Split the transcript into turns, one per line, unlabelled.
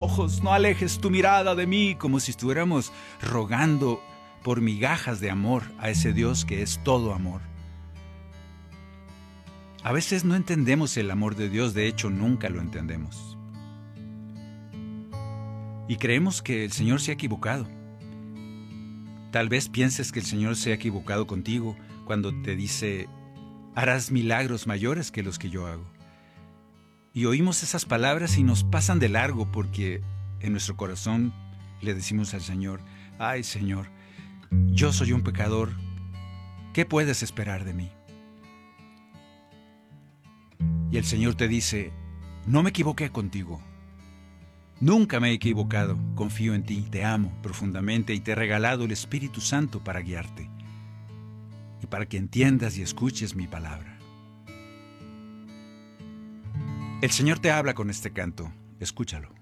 ojos, no alejes tu mirada de mí, como si estuviéramos rogando por migajas de amor a ese Dios que es todo amor. A veces no entendemos el amor de Dios, de hecho nunca lo entendemos. Y creemos que el Señor se ha equivocado. Tal vez pienses que el Señor se ha equivocado contigo cuando te dice: harás milagros mayores que los que yo hago. Y oímos esas palabras y nos pasan de largo porque en nuestro corazón le decimos al Señor: ay Señor, yo soy un pecador, ¿qué puedes esperar de mí? Y el Señor te dice: no me equivoqué contigo. Nunca me he equivocado, confío en ti, te amo profundamente y te he regalado el Espíritu Santo para guiarte y para que entiendas y escuches mi palabra. El Señor te habla con este canto, escúchalo.